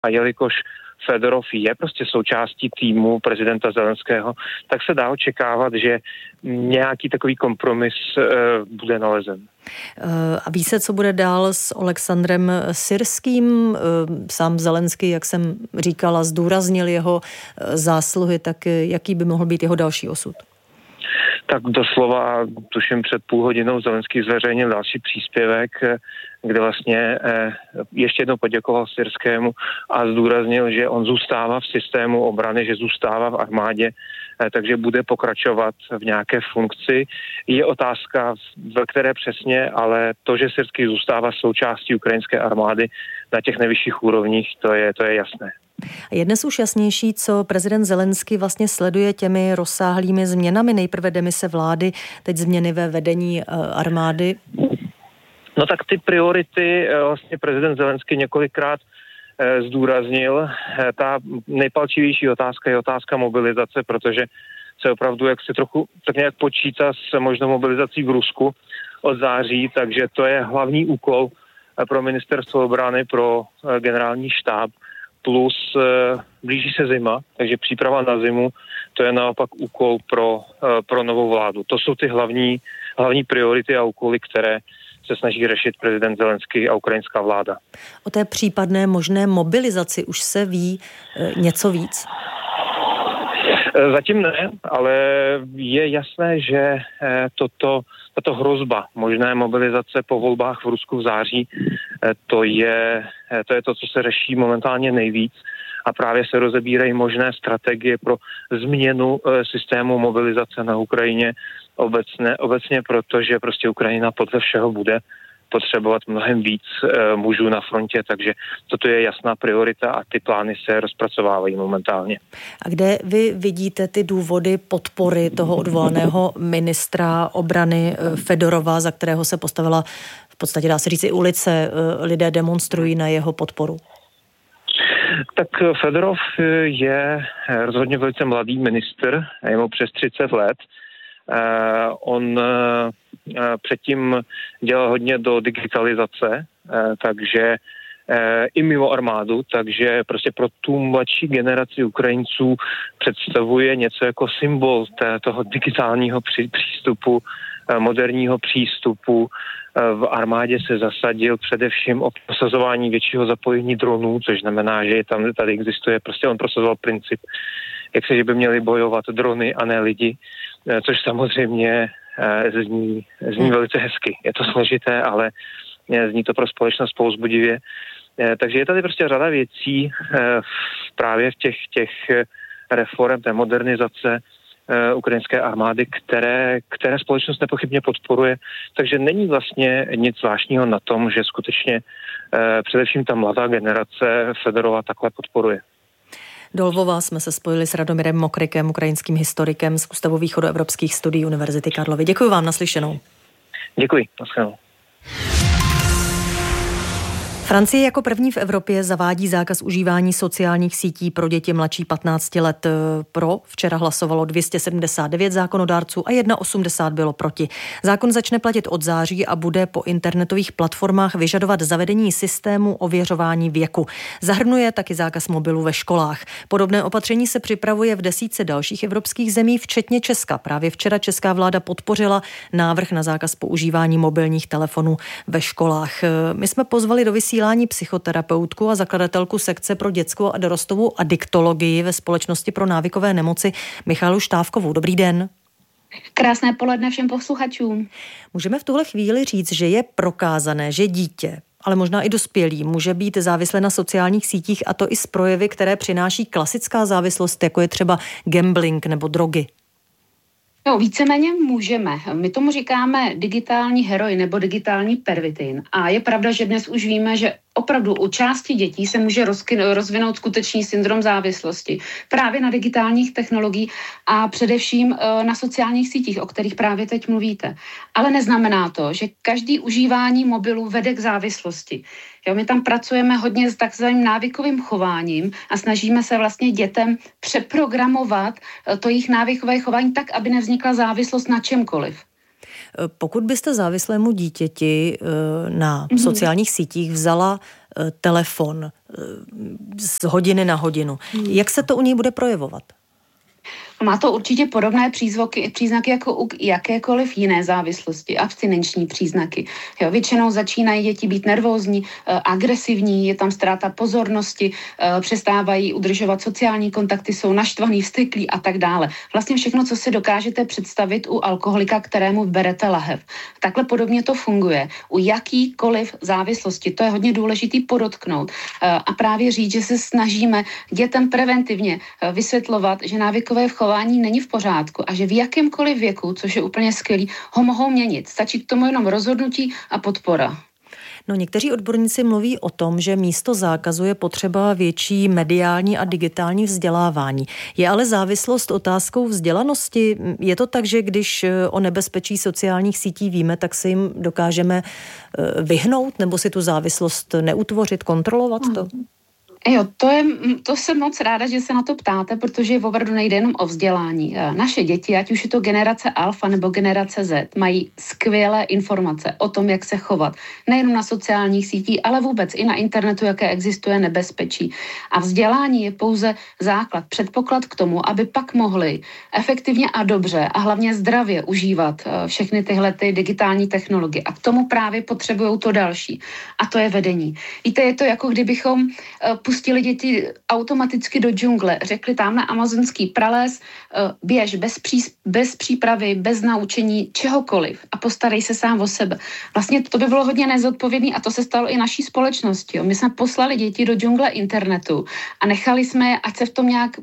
A jelikož Fedorov je prostě součástí týmu prezidenta Zelenského, tak se dá očekávat, že nějaký takový kompromis bude nalezen. A ví se, co bude dál s Oleksandrem Syrským? Sám Zelenský, jak jsem říkala, zdůraznil jeho zásluhy, tak jaký by mohl být jeho další osud? Tak doslova, tuším před půl hodinou Zelenský zveřejnil další příspěvek, kde vlastně ještě jednou poděkoval Syrskému a zdůraznil, že on zůstává v systému obrany, že zůstává v armádě, takže bude pokračovat v nějaké funkci. Je otázka, ve které přesně, ale to, že Syrský zůstává součástí ukrajinské armády na těch nejvyšších úrovních, to je jasné. Je dnes už jasnější, co prezident Zelenský vlastně sleduje těmi rozsáhlými změnami? Nejprve demise vlády, teď změny ve vedení armády. No tak ty priority vlastně prezident Zelenský několikrát zdůraznil. Ta nejpalčivější otázka je otázka mobilizace, protože se opravdu jak si trochu tak nějak počítá s možnou mobilizací v Rusku od září, takže to je hlavní úkol pro ministerstvo obrany, pro generální štáb. Plus blíží se zima, takže příprava na zimu, to je naopak úkol pro novou vládu. To jsou ty hlavní priority a úkoly, které se snaží řešit prezident Zelenský a ukrajinská vláda. O té případné možné mobilizaci už se ví něco víc? Zatím ne, ale je jasné, že tato hrozba možné mobilizace po volbách v Rusku v září, to je to, co se řeší momentálně nejvíc a právě se rozebírají možné strategie pro změnu systému mobilizace na Ukrajině obecně, protože prostě Ukrajina podle všeho bude potřebovat mnohem víc mužů na frontě, takže toto je jasná priorita a ty plány se rozpracovávají momentálně. A kde vy vidíte ty důvody podpory toho odvolaného ministra obrany Fedorova, za kterého se postavila v podstatě, dá se říct, i ulice, lidé demonstrují na jeho podporu? Tak Fedorov je rozhodně velice mladý ministr, je mu přes 30 let. On předtím dělal hodně do digitalizace, takže i mimo armádu, takže prostě pro tu mladší generaci Ukrajinců představuje něco jako symbol toho digitálního přístupu, moderního přístupu. V armádě se zasadil především o prosazování většího zapojení dronů, což znamená, že tady existuje, prostě on prosazoval princip, že by měli bojovat drony a ne lidi, což samozřejmě zní velice hezky. Je to složité, ale zní to pro společnost povzbudivě. Takže je tady prostě řada věcí právě v těch reform, té modernizace ukrajinské armády, které společnost nepochybně podporuje. Takže není vlastně nic zvláštního na tom, že skutečně především ta mladá generace Fedorova takhle podporuje. Do Lvova jsme se spojili s Radomirem Mokrykem, ukrajinským historikem z Ústavu východoevropských studií Univerzity Karlovy. Děkuji vám, naslyšenou. Děkuji, naslyšenou. Francie jako první v Evropě zavádí zákaz užívání sociálních sítí pro děti mladší 15 let. Pro včera hlasovalo 279 zákonodárců a 81 bylo proti. Zákon začne platit od září a bude po internetových platformách vyžadovat zavedení systému ověřování věku. Zahrnuje taky zákaz mobilů ve školách. Podobné opatření se připravuje v desítce dalších evropských zemí, včetně Česka. Právě včera česká vláda podpořila návrh na zákaz používání mobilních telefonů ve školách. My jsme pozvali do vysílání psychoterapeutku a zakladatelku sekce pro dětskou a dorostovou adiktologii ve Společnosti pro návykové nemoci Michaelu Štávkovou. Dobrý den. Krásné poledne všem posluchačům. Můžeme v tuhle chvíli říct, že je prokázané, že dítě, ale možná i dospělý, může být závislé na sociálních sítích, a to i s projevy, které přináší klasická závislost, jako je třeba gambling nebo drogy? No, víceméně můžeme. My tomu říkáme digitální heroin nebo digitální pervitin. A je pravda, že dnes už víme, že opravdu u části dětí se může rozvinout skutečný syndrom závislosti právě na digitálních technologiích a především na sociálních sítích, o kterých právě teď mluvíte. Ale neznamená to, že každý užívání mobilu vede k závislosti. My tam pracujeme hodně s takzvaným návykovým chováním a snažíme se vlastně dětem přeprogramovat to jejich návykové chování tak, aby nevznikla závislost na čemkoliv. Pokud byste závislému dítěti na sociálních sítích vzala telefon z hodiny na hodinu. Jak se to u něj bude projevovat? Má to určitě podobné příznaky jako u jakékoliv jiné závislosti, abstinenční příznaky. Jo, většinou začínají děti být nervózní, agresivní, je tam ztráta pozornosti, přestávají udržovat sociální kontakty, jsou naštvaný, vzteklí a tak dále. Vlastně všechno, co si dokážete představit u alkoholika, kterému berete lahev. Takhle podobně to funguje. U jakýkoliv závislosti, to je hodně důležitý podotknout a právě říct, že se snažíme dětem preventivně vysvětlovat, že návykové chování není v pořádku a že v jakémkoliv věku, což je úplně skvělý, ho mohou měnit. Stačí k tomu jenom rozhodnutí a podpora. No, někteří odborníci mluví o tom, že místo zákazu je potřeba větší mediální a digitální vzdělávání. Je ale závislost otázkou vzdělanosti? Je to tak, že když o nebezpečí sociálních sítí víme, tak se jim dokážeme vyhnout nebo si tu závislost neutvořit, kontrolovat to? Jo, to jsem moc ráda, že se na to ptáte, protože opravdu nejde jenom o vzdělání. Naše děti, ať už je to generace alfa nebo generace Z, mají skvělé informace o tom, jak se chovat. Nejenom na sociálních sítích, ale vůbec i na internetu, jaké existuje nebezpečí. A vzdělání je pouze základ, předpoklad k tomu, aby pak mohli efektivně a dobře a hlavně zdravě užívat všechny tyhle digitální technologie. A k tomu právě potřebují to další. A to je vedení. Víte, je to jako kdybychom pustili děti automaticky do džungle, řekli tam na amazonský prales, běž bez přípravy, bez naučení čehokoliv a postarej se sám o sebe. Vlastně to by bylo hodně nezodpovědné a to se stalo i naší společnosti. Jo. My jsme poslali děti do džungle internetu a nechali jsme je, ať se v tom nějak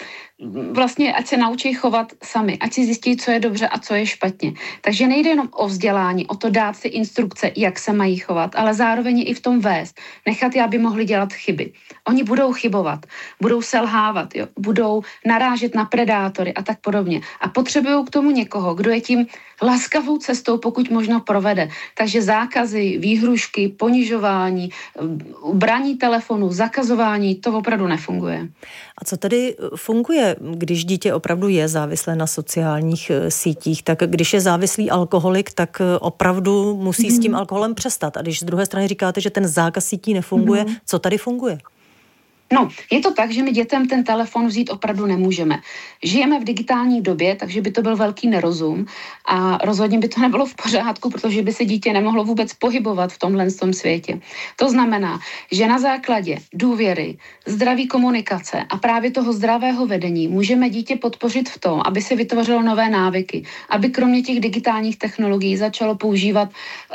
ať se naučí chovat sami, ať si zjistí, co je dobře a co je špatně. Takže nejde jenom o vzdělání, o to dát si instrukce, jak se mají chovat, ale zároveň i v tom vést. Nechat je, aby mohli dělat chyby. Oni budou chybovat, budou selhávat, jo, budou narážet na predátory a tak podobně. A potřebují k tomu někoho, kdo je tím laskavou cestou, pokud možno provede. Takže zákazy, výhrušky, ponižování, braní telefonu, zakazování, to opravdu nefunguje. A co tedy funguje, když dítě opravdu je závislé na sociálních sítích? Tak když je závislý alkoholik, tak opravdu musí s tím alkoholem přestat. A když z druhé strany říkáte, že ten zákaz sítí nefunguje, co tady funguje? No, je to tak, že my dětem ten telefon vzít opravdu nemůžeme. Žijeme v digitální době, takže by to byl velký nerozum a rozhodně by to nebylo v pořádku, protože by se dítě nemohlo vůbec pohybovat v tomhle světě. To znamená, že na základě důvěry, zdraví komunikace a právě toho zdravého vedení můžeme dítě podpořit v tom, aby se vytvořilo nové návyky, aby kromě těch digitálních technologií začalo používat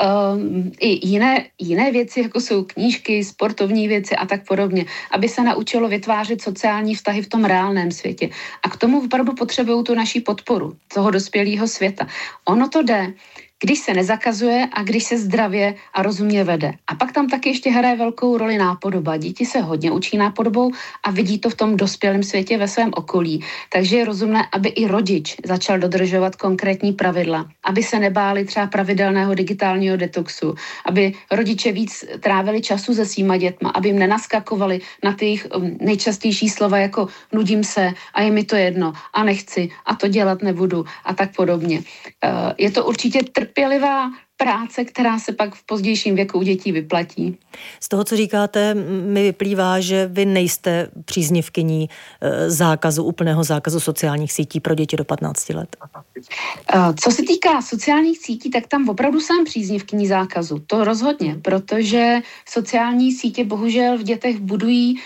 i jiné věci, jako jsou knížky, sportovní věci a tak podobně, aby se naučilo vytvářet sociální vztahy v tom reálném světě. A k tomu opravdu potřebují tu naší podporu toho dospělého světa. Ono to jde, když se nezakazuje a když se zdravě a rozumně vede. A pak tam taky ještě hraje velkou roli nápodoba. Děti se hodně učí nápodobou a vidí to v tom dospělém světě ve svém okolí. Takže je rozumné, aby i rodič začal dodržovat konkrétní pravidla, aby se nebáli třeba pravidelného digitálního detoxu, aby rodiče víc trávili času se svýma dětma, aby jim nenaskakovali na ty jejich nejčastější slova jako nudím se a je mi to jedno a nechci a to dělat nebudu a tak podobně. Je to určitě trpělivá práce, která se pak v pozdějším věku u dětí vyplatí. Z toho, co říkáte, mi vyplývá, že vy nejste příznivkyní úplného zákazu sociálních sítí pro děti do 15 let. Co se týká sociálních sítí, tak tam opravdu jsem příznivkyní zákazu. To rozhodně, protože sociální sítě bohužel v dětech budují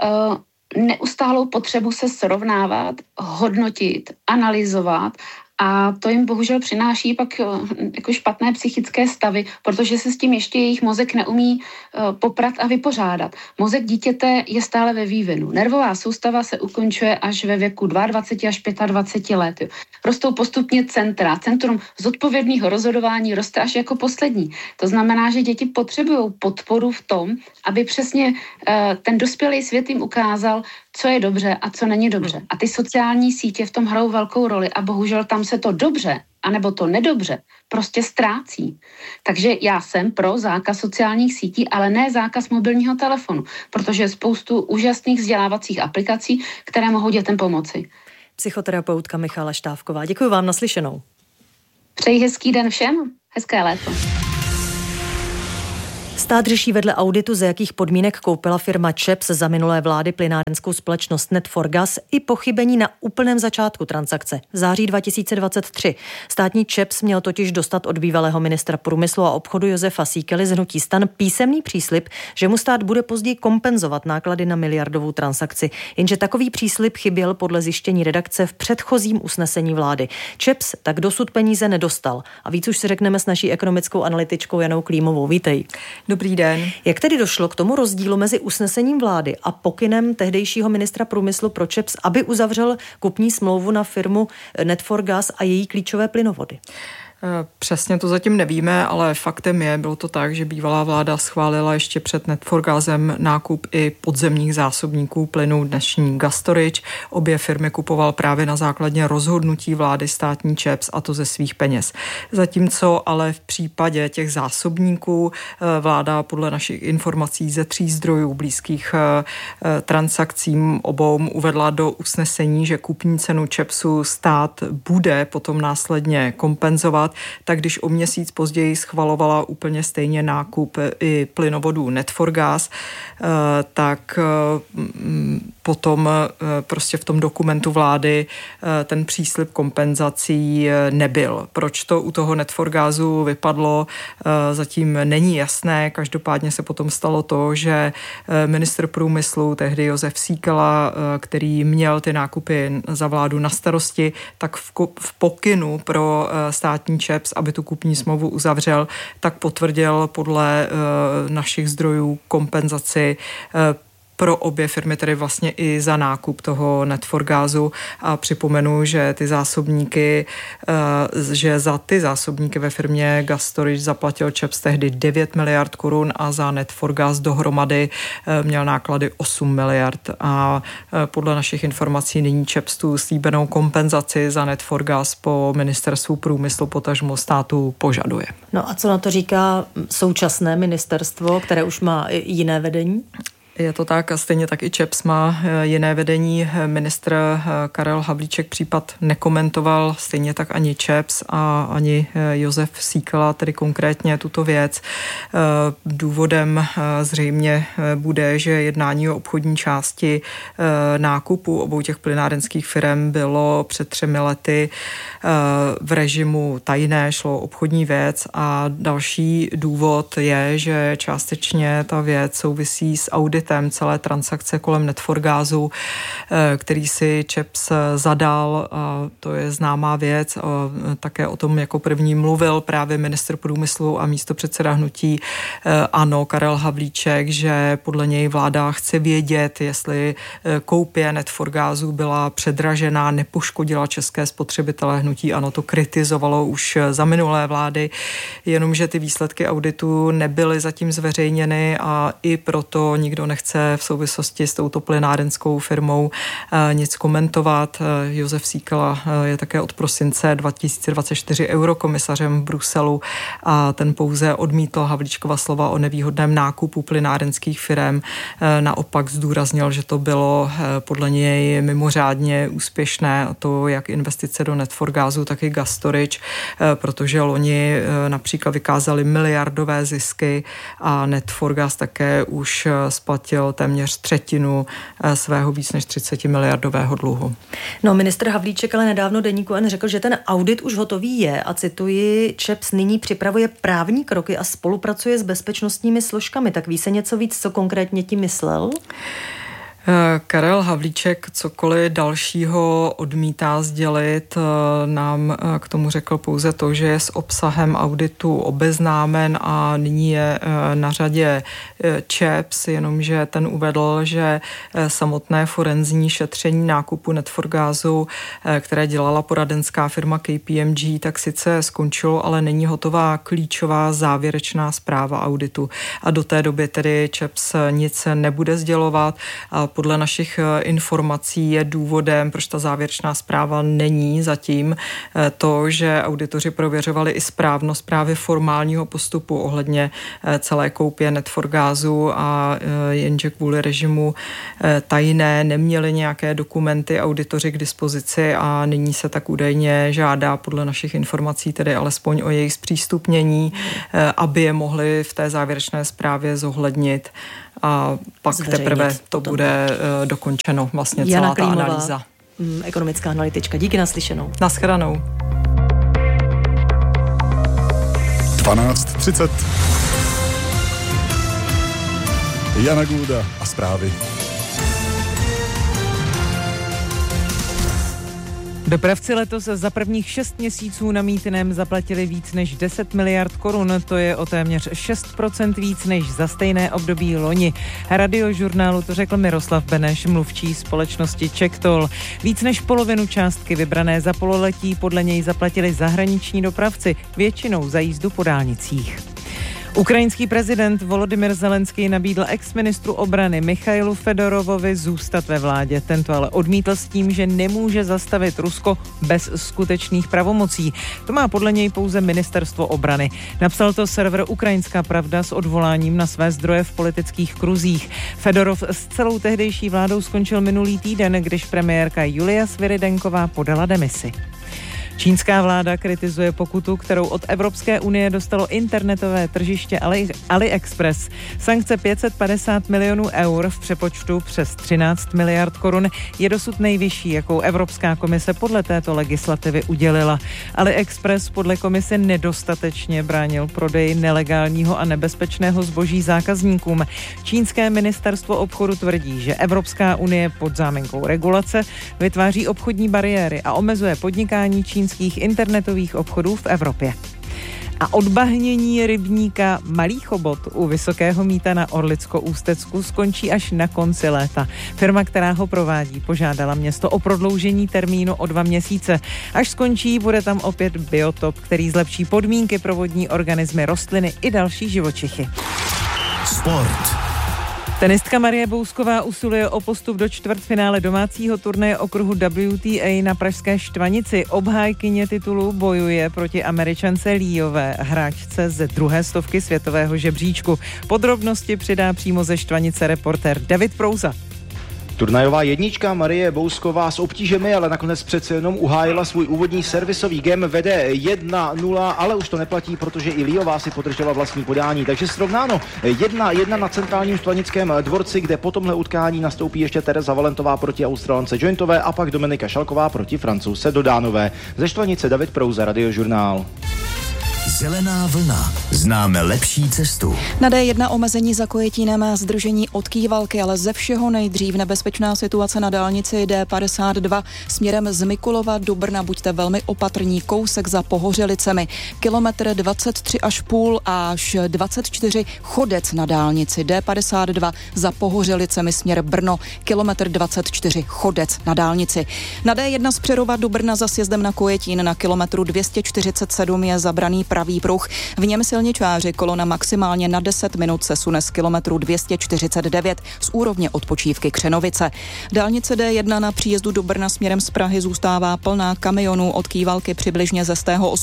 neustálou potřebu se srovnávat, hodnotit, analyzovat. A to jim bohužel přináší pak jako špatné psychické stavy, protože se s tím ještě jejich mozek neumí poprat a vypořádat. Mozek dítěte je stále ve vývinu. Nervová soustava se ukončuje až ve věku 22 až 25 let. Rostou postupně centra. Centrum zodpovědného rozhodování roste až jako poslední. To znamená, že děti potřebují podporu v tom, aby přesně ten dospělý svět jim ukázal, co je dobře a co není dobře. A ty sociální sítě v tom hrajou velkou roli a bohužel tam se to dobře anebo to nedobře prostě ztrácí. Takže já jsem pro zákaz sociálních sítí, ale ne zákaz mobilního telefonu, protože je spoustu úžasných vzdělávacích aplikací, které mohou dětem pomoci. Psychoterapeutka Michala Štávková. Děkuji vám, naslyšenou. Přeji hezký den všem, hezké léto. Stát řeší vedle auditu, za jakých podmínek koupila firma ČEPS za minulé vlády plynárenskou společnost Net4Gas, i pochybení na úplném začátku transakce v září 2023. Státní ČEPS měl totiž dostat od bývalého ministra průmyslu a obchodu Josefa Síkely z hnutí STAN písemný příslib, že mu stát bude později kompenzovat náklady na miliardovou transakci. Jenže takový příslib chyběl podle zjištění redakce v předchozím usnesení vlády. ČEPS tak dosud peníze nedostal. A víc už si řekneme s naší ekonomickou analytičkou Janou Klímovou. Vítej. Dobrý den. Jak tedy došlo k tomu rozdílu mezi usnesením vlády a pokynem tehdejšího ministra průmyslu pro ČEPS, aby uzavřel kupní smlouvu na firmu Net4Gas a její klíčové plynovody? Přesně to zatím nevíme, ale faktem bylo to tak, že bývalá vláda schválila ještě před Net4Gasem nákup i podzemních zásobníků plynu, dnešní Gas Storage. Obě firmy kupoval právě na základě rozhodnutí vlády státní ČEPS, a to ze svých peněz. Zatímco ale v případě těch zásobníků vláda podle našich informací ze 3 zdrojů blízkých transakcím obou uvedla do usnesení, že kupní cenu ČEPSu stát bude potom následně kompenzovat, tak když o měsíc později schvalovala úplně stejně nákup i plynovodů Net4Gas, tak potom prostě v tom dokumentu vlády ten příslib kompenzací nebyl. Proč to u toho Net4Gasu vypadlo, zatím není jasné. Každopádně se potom stalo to, že ministr průmyslu, tehdy Josef Síkela, který měl ty nákupy za vládu na starosti, tak v pokynu pro státní ČEPS, aby tu kupní smlouvu uzavřel, tak potvrdil podle našich zdrojů kompenzaci pro obě firmy, tedy vlastně i za nákup toho Net4Gasu. A připomenu, že za ty zásobníky ve firmě Gas Storage zaplatil ČEPS tehdy 9 miliard korun a za Net4Gas dohromady měl náklady 8 miliard. A podle našich informací nyní ČEPS tu slíbenou kompenzaci za Net4Gas po ministerstvu průmyslu potažmo státu požaduje. No a co na to říká současné ministerstvo, které už má jiné vedení? Je to tak a stejně tak i ČEPS má jiné vedení. Ministr Karel Havlíček případ nekomentoval, stejně tak ani ČEPS a ani Josef Síkela, tedy konkrétně tuto věc. Důvodem zřejmě bude, že jednání o obchodní části nákupu obou těch plynárenských firem bylo před 3 lety v režimu tajné, šlo o obchodní věc, a další důvod je, že částečně ta věc souvisí s auditem celé transakce kolem Net4Gasu, který si ČEPS zadal, a to je známá věc. A také o tom jako první mluvil právě ministr průmyslu a místopředseda hnutí ANO Karel Havlíček, že podle něj vláda chce vědět, jestli koupě Net4Gasu byla předražená, nepoškodila české spotřebitele. Hnutí ANO to kritizovalo už za minulé vlády, jenomže ty výsledky auditu nebyly zatím zveřejněny a i proto nikdo nechce v souvislosti s touto plynárenskou firmou nic komentovat. Josef Síkela je také od prosince 2024 eurokomisařem v Bruselu a ten pouze odmítl Havlíčkova slova o nevýhodném nákupu plynárenských firem. Naopak zdůraznil, že to bylo podle něj mimořádně úspěšné, a to jak investice do Net4Gasu, tak i Gas Storage, protože loni například vykázali miliardové zisky a Net4Gas také už splatil téměř 1/3 svého víc než 30 miliardového dluhu. No, ministr Havlíček ale nedávno deníku N řekl, že ten audit už hotový je a cituji, ČEPS nyní připravuje právní kroky a spolupracuje s bezpečnostními složkami. Tak ví se něco víc, co konkrétně tím myslel? Karel Havlíček cokoliv dalšího odmítá sdělit. Nám k tomu řekl pouze to, že je s obsahem auditu obeznámen a nyní je na řadě ČEPS, jenomže ten uvedl, že samotné forenzní šetření nákupu Net4Gasu, které dělala poradenská firma KPMG, tak sice skončilo, ale není hotová klíčová závěrečná zpráva auditu. A do té doby tedy ČEPS nic nebude sdělovat, a podle našich informací je důvodem, proč ta závěrečná zpráva není zatím to, že auditoři prověřovali i správnost právě formálního postupu ohledně celé koupě Net4Gasu a jenže kvůli režimu tajné neměli nějaké dokumenty auditoři k dispozici a nyní se tak údajně žádá podle našich informací tedy alespoň o jejich zpřístupnění, aby je mohli v té závěrečné zprávě zohlednit a pak zveřejnit. Teprve to bude dokončeno vlastně Jana celá ta Klímová, analýza. ekonomická analytička. Díky, naslyšenou. Naschledanou. 12:30. Jana Gulda a zprávy. Dopravci letos za prvních 6 měsíců na mýtném zaplatili víc než 10 miliard korun, to je o téměř 6% víc než za stejné období loni. Radiožurnálu to řekl Miroslav Beneš, mluvčí společnosti CzechToll. Víc než polovinu částky vybrané za pololetí podle něj zaplatili zahraniční dopravci, většinou za jízdu po dálnicích. Ukrajinský prezident Volodymyr Zelenský nabídl exministru obrany Michailu Fedorovovi zůstat ve vládě. Tento ale odmítl s tím, že nemůže zastavit Rusko bez skutečných pravomocí. To má podle něj pouze ministerstvo obrany. Napsal to server Ukrajinská pravda s odvoláním na své zdroje v politických kruzích. Fedorov s celou tehdejší vládou skončil minulý týden, když premiérka Julia Sviridenková podala demisi. Čínská vláda kritizuje pokutu, kterou od Evropské unie dostalo internetové tržiště AliExpress. Sankce 550 milionů eur v přepočtu přes 13 miliard korun je dosud nejvyšší, jakou Evropská komise podle této legislativy udělila. AliExpress podle komise nedostatečně bránil prodeji nelegálního a nebezpečného zboží zákazníkům. Čínské ministerstvo obchodu tvrdí, že Evropská unie pod záminkou regulace vytváří obchodní bariéry a omezuje podnikání čínských internetových obchodů v Evropě. A odbahnění rybníka Malý Chobot u Vysokého Mýta na Orlicko-Ústecku skončí až na konci léta. Firma, která ho provádí, požádala město o prodloužení termínu o 2 měsíce. Až skončí, bude tam opět biotop, který zlepší podmínky pro vodní organismy, rostliny i další živočichy. Sport. Tenistka Marie Bousková usiluje o postup do čtvrtfinále domácího turnaje okruhu WTA na pražské Štvanici. Obhájkyně titulu bojuje proti Američance Líové, hráčce ze 2. stovky světového žebříčku. Podrobnosti přidá přímo ze Štvanice reportér David Prouza. Turnajová jednička Marie Bousková s obtížemi, ale nakonec přece jenom uhájila svůj úvodní servisový game, vede 1-0, ale už to neplatí, protože i Líová si podržela vlastní podání, takže srovnáno 1-1 na centrálním Štvanickém dvorci, kde po tomhle utkání nastoupí ještě Tereza Valentová proti Australance Jointové a pak Dominika Šalková proti Francouzce Dodánové. Ze Štvanice David Prouza, Radiožurnál. Zelená vlna. Známe lepší cestu. Na D1 omezení za Kojetínem a zdržení od Kývalky, ale ze všeho nejdřív nebezpečná situace na dálnici D52 směrem z Mikulova do Brna. Buďte velmi opatrní, kousek za Pohořelicemi. Kilometr 23,5 až 24 Chodec na dálnici D52 za Pohořelicemi směr Brno. Kilometr 24 Chodec na dálnici. Na D1 z Přerova do Brna za sjezdem na Kojetín na kilometru 247 je zabraný pravý pruh. V něm silničáři, kolona maximálně na 10 minut se sune z kilometru 249 z úrovně odpočívky Křenovice. Dálnice D1 na příjezdu do Brna směrem z Prahy zůstává plná kamionů od Kývalky přibližně ze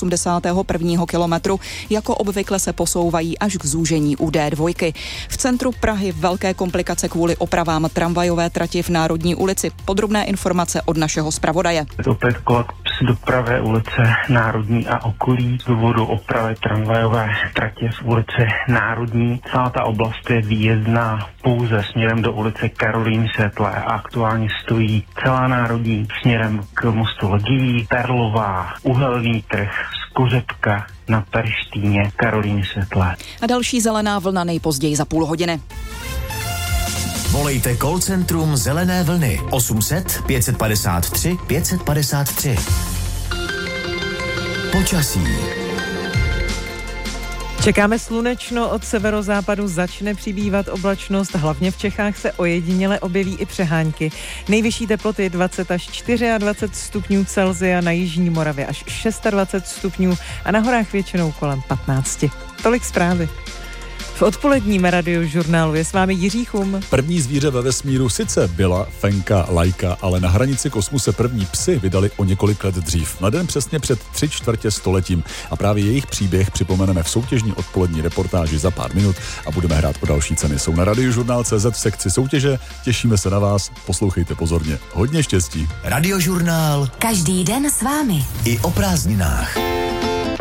181. kilometru. Jako obvykle se posouvají až k zúžení u D2. V centru Prahy velké komplikace kvůli opravám tramvajové trati v Národní ulici. Podrobné informace od našeho zpravodaje. Opět kolaps dopravy ulice Národní a okolí z důvodu opravy tramvajové tratě v ulici Národní. Celá ta oblast je výjezdná pouze směrem do ulice Karolíny Světlé a aktuálně stojí celá Národní směrem k mostu Legií, Perlová, Uhelný trh, Skořepka na Perštýně, Karolíny Světlé. A další zelená vlna nejpozději za půl hodiny. Volejte call centrum Zelené vlny 800 553 553. Počasí. Čekáme slunečno, od severozápadu začne přibývat oblačnost, hlavně v Čechách se ojediněle objeví i přehánky. Nejvyšší teploty 20 až 24 stupňů Celsia, na jižní Moravě až 26 stupňů a na horách většinou kolem 15. Tolik zprávy. V odpoledním Radiožurnálu je s vámi Jiří Chum. První zvíře ve vesmíru sice byla fenka Laika, ale na hranici kosmu se první psy vydali o několik let dřív. Na den přesně před 3/4 stoletím. A právě jejich příběh připomeneme v soutěžní odpolední reportáži za pár minut a budeme hrát o další ceny. Jsou na Radiožurnál.cz v sekci soutěže. Těšíme se na vás. Poslouchejte pozorně. Hodně štěstí. Radiožurnál. Každý den s vámi. I o prázdninách.